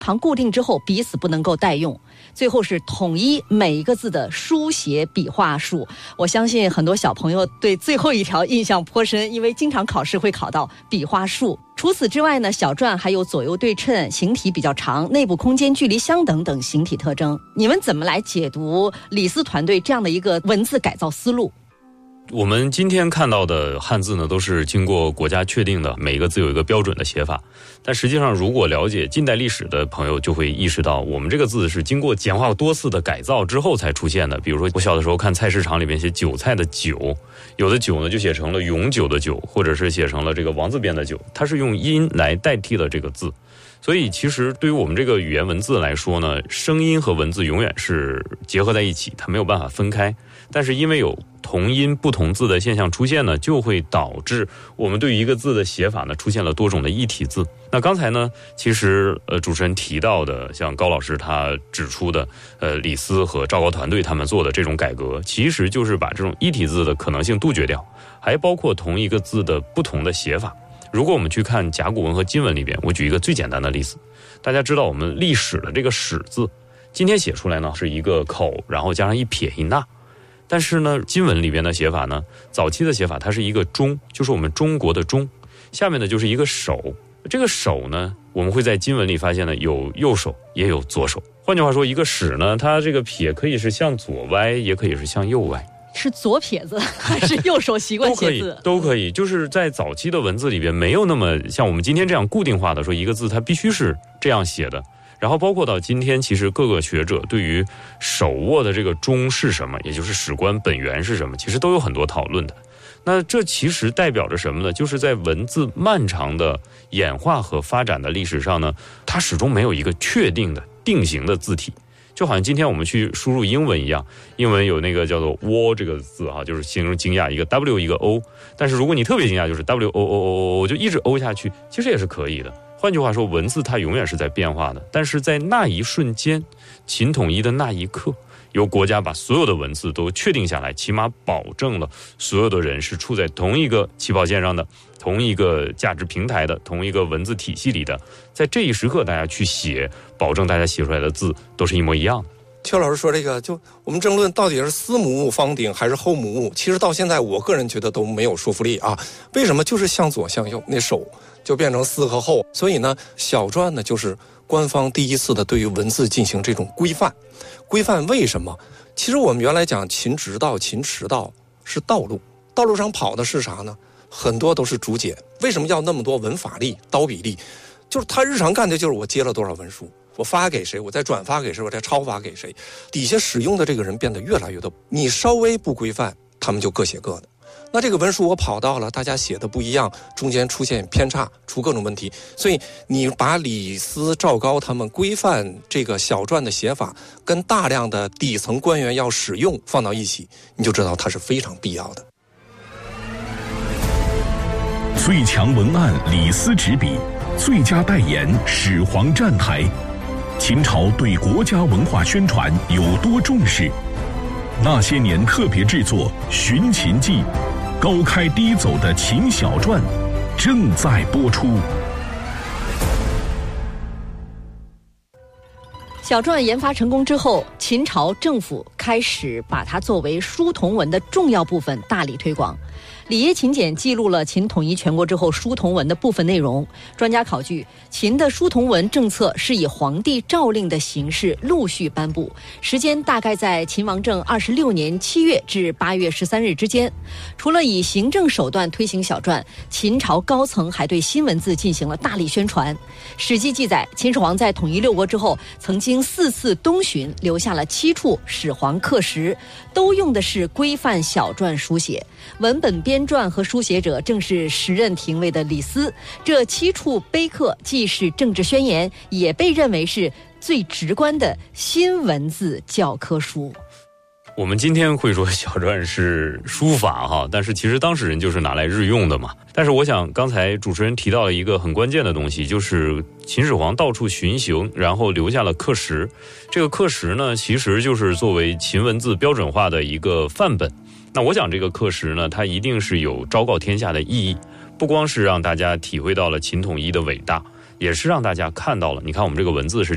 旁固定之后彼此不能够代用。最后是统一每一个字的书写笔画数。我相信很多小朋友对最后一条印象颇深，因为经常考试会考到笔画数。除此之外呢，小篆还有左右对称、形体比较长、内部空间距离相等等形体特征。你们怎么来解读李斯团队这样的一个文字改造思路？ 我们今天看到的汉字呢，都是经过国家确定的，每一个字有一个标准的写法。但实际上，如果了解近代历史的朋友就会意识到，我们这个字是经过简化多次的改造之后才出现的。比如说，我小的时候看菜市场里面写韭菜的韭，有的韭呢就写成了永久的久，或者是写成了这个王字边的久，它是用音来代替了这个字。所以其实对于我们这个语言文字来说呢，声音和文字永远是结合在一起，它没有办法分开。但是因为有同音不同字的现象出现呢，就会导致我们对于一个字的写法呢出现了多种的异体字。那刚才呢，其实主持人提到的，像高老师他指出的，李斯和赵高团队他们做的这种改革，其实就是把这种异体字的可能性杜绝掉，还包括同一个字的不同的写法。如果我们去看甲骨文和金文里边，我举一个最简单的例子，大家知道我们历史的这个史字，今天写出来呢是一个口，然后加上一撇一捺。但是呢，金文里边的写法呢，早期的写法它是一个中，就是我们中国的中，下面呢就是一个手。这个手呢，我们会在金文里发现呢有右手也有左手。换句话说，一个史呢，它这个撇可以是向左歪，也可以是向右歪。 是左撇子还是右手习惯写字？ 都可以。就是在早期的文字里边，没有那么像我们今天这样固定化的说一个字它必须是这样写的。然后包括到今天，其实各个学者对于手握的这个中是什么，也就是史官本源是什么，其实都有很多讨论的。那这其实代表着什么呢？就是在文字漫长的演化和发展的历史上呢，它始终没有一个确定的定型的字体。就好像今天我们去输入英文一样，英文有那个叫做 "wo" 这个字哈，就是形容惊讶，一个 W 一个 O， 但是如果你特别惊讶，就是 WOOO， 就一直 O 下去，其实也是可以的。换句话说，文字它永远是在变化的，但是在那一瞬间，秦统一的那一刻，由国家把所有的文字都确定下来，起码保证了所有的人是处在同一个起跑线上的，同一个价值平台的，同一个文字体系里的，在这一时刻大家去写，保证大家写出来的字都是一模一样的。 邱老师说这个，就我们争论到底是司母戊方鼎还是后母戊，其实到现在我个人觉得都没有说服力啊。为什么？就是向左向右，那手就变成司和后。所以呢，小篆呢就是官方第一次的对于文字进行这种规范。规范为什么？其实我们原来讲秦直道、秦驰道是道路，道路上跑的是啥呢？很多都是竹简。为什么要那么多文法力、刀笔力？就是他日常干的就是我接了多少文书，我发给谁，我再转发给谁，我再抄发给谁，底下使用的这个人变得越来越多。你稍微不规范，他们就各写各的。那这个文书我跑到了，大家写的不一样，中间出现偏差，出各种问题。所以你把李斯、赵高他们规范这个小篆的写法，跟大量的底层官员要使用放到一起，你就知道它是非常必要的。 最强文案李斯执笔，最佳代言始皇站台。秦朝对国家文化宣传有多重视？那些年特别制作《寻秦记》，高开低走的秦小篆正在播出。 小篆研发成功之后，秦朝政府开始把它作为书同文的重要部分大力推广。里耶秦简记录了秦统一全国之后书同文的部分内容。专家考据，秦的书同文政策是以皇帝诏令的形式陆续颁布，时间大概在秦王政26年7月至8月13日之间。除了以行政手段推行小篆，秦朝高层还对新文字进行了大力宣传。史记记载，秦始皇在统一六国之后，曾经4次东巡，留下了7处始皇刻石，都用的是规范小篆书写。文本编撰和书写者正是时任廷尉的李斯。这7处碑刻既是政治宣言，也被认为是最直观的新文字教科书。 我们今天会说小篆是书法哈，但是其实当事人就是拿来日用的嘛。但是我想刚才主持人提到了一个很关键的东西，就是秦始皇到处巡行，然后留下了刻石。这个刻石呢，其实就是作为秦文字标准化的一个范本。那我想这个刻石呢，它一定是有昭告天下的意义，不光是让大家体会到了秦统一的伟大，也是让大家看到了，你看我们这个文字是